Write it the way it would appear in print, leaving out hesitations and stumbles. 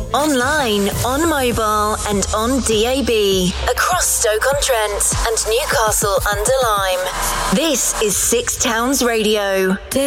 online, on mobile and on DAB. Across Stoke-on-Trent and Newcastle under Lyme. This is Six Towns Radio. Did